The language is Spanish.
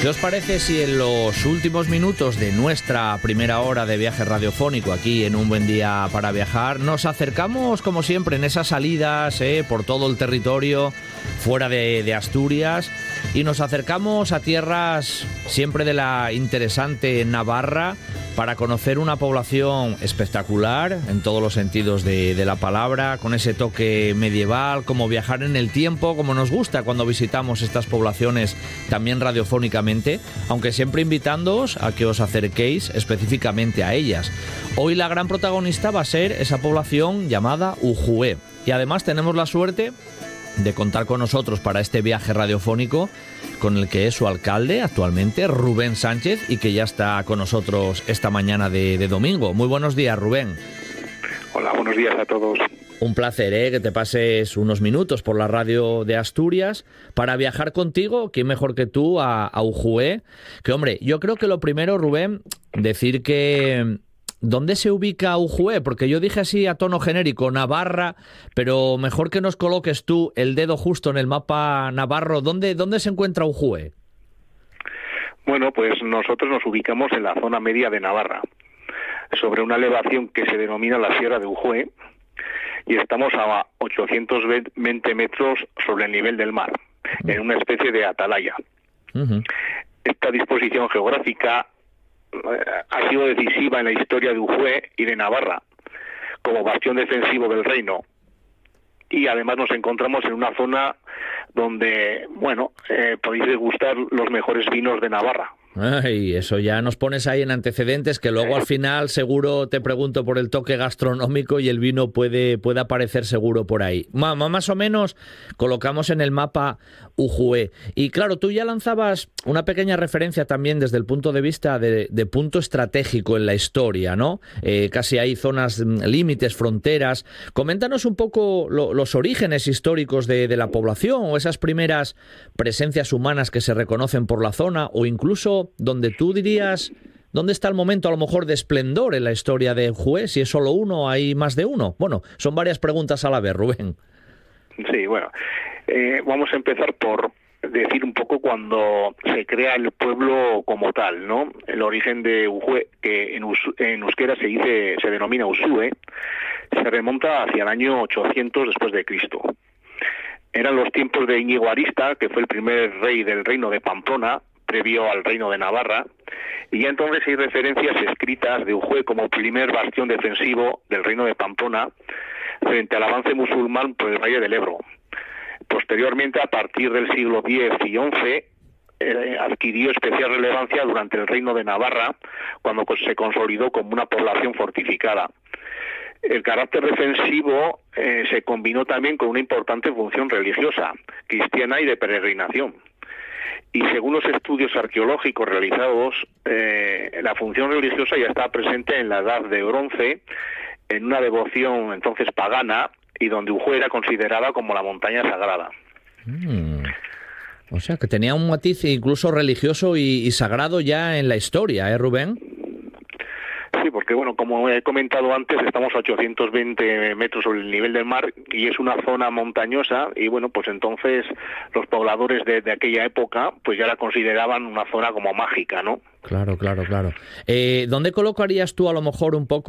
¿Qué os parece si en los últimos minutos de nuestra primera hora de viaje radiofónico aquí en Un Buen Día para Viajar nos acercamos, como siempre, en esas salidas por todo el territorio fuera de Asturias, y nos acercamos a tierras siempre de la interesante Navarra para conocer una población espectacular en todos los sentidos de la palabra, con ese toque medieval, como viajar en el tiempo, como nos gusta cuando visitamos estas poblaciones también radiofónicamente, aunque siempre invitándoos a que os acerquéis específicamente a ellas. Hoy la gran protagonista va a ser esa población llamada Ujué, y además tenemos la suerte de contar con nosotros para este viaje radiofónico con el que es su alcalde actualmente, Rubén Sánchez, y que ya está con nosotros esta mañana de domingo. Muy buenos días, Rubén. Hola, buenos días a todos. Un placer, que te pases unos minutos por la radio de Asturias para viajar contigo. ¿Quién mejor que tú a Ujué? Que, hombre, yo creo que lo primero, Rubén, decir que ¿dónde se ubica Ujué? Porque yo dije así a tono genérico, Navarra, pero mejor que nos coloques tú el dedo justo en el mapa navarro. ¿Dónde se encuentra Ujué? Bueno, pues nosotros nos ubicamos en la zona media de Navarra, sobre una elevación que se denomina la Sierra de Ujué, y estamos a 820 metros sobre el nivel del mar, en una especie de atalaya. Esta disposición geográfica ha sido decisiva en la historia de Ujué y de Navarra como bastión defensivo del reino, y además nos encontramos en una zona donde, podéis degustar los mejores vinos de Navarra. Ay, eso ya nos pones ahí en antecedentes, que luego al final seguro te pregunto por el toque gastronómico y el vino puede aparecer seguro por ahí. Más o menos colocamos en el mapa Ujué. Y claro, tú ya lanzabas una pequeña referencia también desde el punto de vista de punto estratégico en la historia, ¿no? Casi hay zonas límites, fronteras. Coméntanos un poco los orígenes históricos de la población, o esas primeras presencias humanas que se reconocen por la zona, o incluso donde tú dirías, ¿dónde está el momento a lo mejor de esplendor en la historia de Ujué? Si es solo uno, hay más de uno. Bueno, son varias preguntas a la vez, Rubén. Sí, vamos a empezar por decir un poco cuando se crea el pueblo como tal, ¿no? El origen de Ujué, que en euskera se denomina Usue, se remonta hacia el año 800 después de Cristo. Eran los tiempos de Íñigo Arista, que fue el primer rey del reino de Pamplona, previo al reino de Navarra, y ya entonces hay referencias escritas de Ujué como primer bastión defensivo del reino de Pamplona frente al avance musulmán por el Valle del Ebro. Posteriormente, a partir del siglo X y XI, adquirió especial relevancia durante el reino de Navarra, cuando se consolidó como una población fortificada. El carácter defensivo se combinó también con una importante función religiosa, cristiana y de peregrinación. Y según los estudios arqueológicos realizados, la función religiosa ya estaba presente en la Edad de Bronce, en una devoción entonces pagana, y donde Ujué era considerada como la montaña sagrada. O sea, que tenía un matiz incluso religioso y sagrado ya en la historia, Rubén? Sí, porque como he comentado antes, estamos a 820 metros sobre el nivel del mar y es una zona montañosa, y pues entonces los pobladores de aquella época pues ya la consideraban una zona como mágica, ¿no? Claro. ¿Dónde colocarías tú a lo mejor un poco